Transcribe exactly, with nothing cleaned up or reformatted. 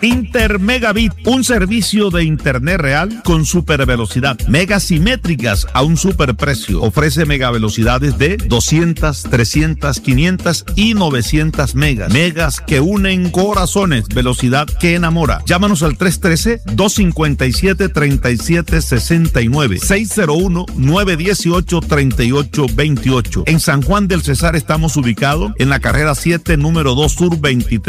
Intermegabit, un servicio de internet real con super velocidad, megas simétricas a un super precio. Ofrece mega velocidades de doscientas, trescientas, quinientas y novecientas megas. Megas que unen corazones, velocidad que enamora. Llámanos al tres uno tres, dos cinco siete, tres siete seis nueve, seis cero uno, nueve uno ocho, tres ocho dos ocho. En San Juan del Cesar estamos ubicados en la carrera siete, número dos sur veintitrés